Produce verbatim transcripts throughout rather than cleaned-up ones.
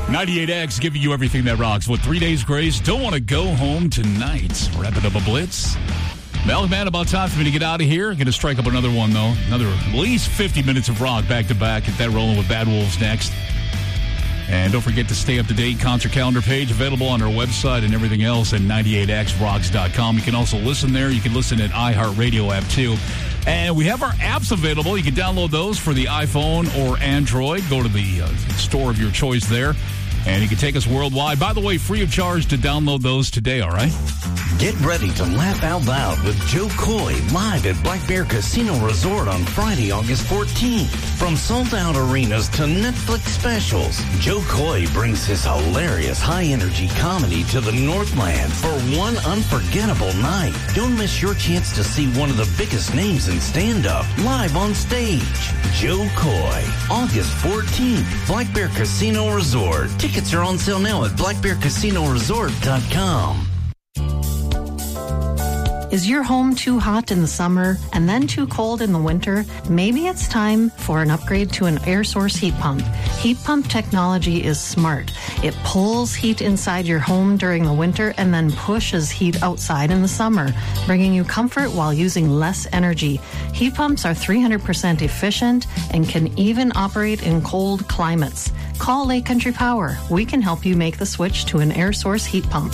ninety-eight X giving you everything that rocks. With three days grace, don't want to go home tonight. Wrapping up a blitz. Well, man, about time for me to get out of here. Going to strike up another one, though. Another at least fifty minutes of rock back-to-back. Get that rolling with Bad Wolves next. And don't forget to stay up to date. Concert calendar page available on our website and everything else at ninety-eight x rocks dot com. You can also listen there. You can listen at iHeartRadio app, too. And we have our apps available. You can download those for the iPhone or Android. Go to the uh, store of your choice there. And you can take us worldwide. By the way, free of charge to download those today, all right? Get ready to laugh out loud with Joe Coy live at Black Bear Casino Resort on Friday, August fourteenth. From sold-out arenas to Netflix specials, Joe Coy brings his hilarious high-energy comedy to the Northland for one unforgettable night. Don't miss your chance to see one of the biggest names in stand-up live on stage. Joe Coy, August fourteenth, Black Bear Casino Resort. Tickets are on sale now at black bear casino resort dot com. Is your home too hot in the summer and then too cold in the winter? Maybe it's time for an upgrade to an air source heat pump. Heat pump technology is smart. It pulls heat inside your home during the winter and then pushes heat outside in the summer, bringing you comfort while using less energy. Heat pumps are three hundred percent efficient and can even operate in cold climates. Call Lake Country Power. We can help you make the switch to an air source heat pump.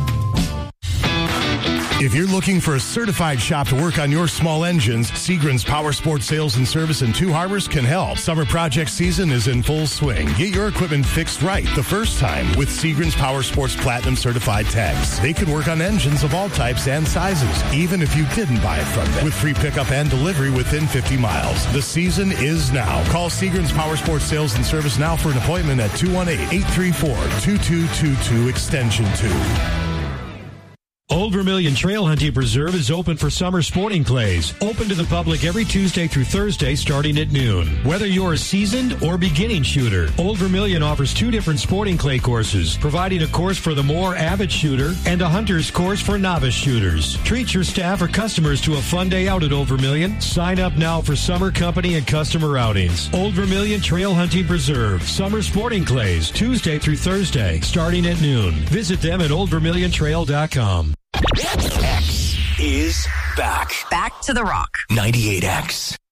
If you're looking for a certified shop to work on your small engines, Seagram's Power Sports Sales and Service in Two Harbors can help. Summer project season is in full swing. Get your equipment fixed right the first time with Seagram's Power Sports Platinum Certified Techs. They can work on engines of all types and sizes, even if you didn't buy it from them, with free pickup and delivery within fifty miles. The season is now. Call Seagram's Power Sports Sales and Service now for an appointment at two one eight, eight three four, two two two two, extension two. Old Vermilion Trail Hunting Preserve is open for summer sporting clays. Open to the public every Tuesday through Thursday starting at noon. Whether you're a seasoned or beginning shooter, Old Vermilion offers two different sporting clay courses, providing a course for the more avid shooter and a hunter's course for novice shooters. Treat your staff or customers to a fun day out at Old Vermilion. Sign up now for summer company and customer outings. Old Vermilion Trail Hunting Preserve. Summer sporting clays, Tuesday through Thursday, starting at noon. Visit them at old vermilion trail dot com. X is back. Back to the rock. ninety-eight X.